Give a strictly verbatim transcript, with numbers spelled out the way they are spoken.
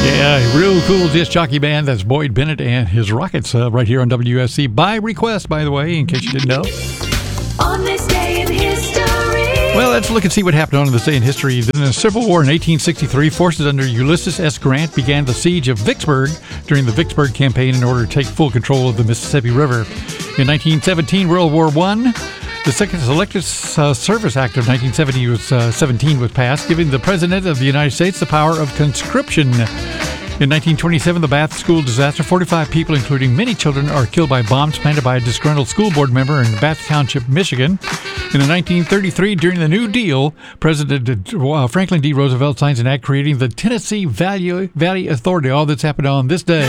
Yeah, real cool disc jockey band. That's Boyd Bennett and his Rockets uh, right here on W S C by request, by the way, in case you didn't know. On this day in history. Well, let's look and see what happened on this day in history. In the Civil War in eighteen sixty-three, forces under Ulysses S. Grant began the siege of Vicksburg during the Vicksburg Campaign in order to take full control of the Mississippi River. In nineteen seventeen, World War One, the Second Selective uh, Service Act of nineteen seventy was, uh, seventeen was passed, giving the President of the United States the power of conscription. In nineteen twenty-seven, the Bath School disaster, forty-five people, including many children, are killed by bombs planted by a disgruntled school board member in Bath Township, Michigan. In nineteen thirty-three, during the New Deal, President uh, Franklin D. Roosevelt signs an act creating the Tennessee Valley, Valley Authority. All that's happened on this day.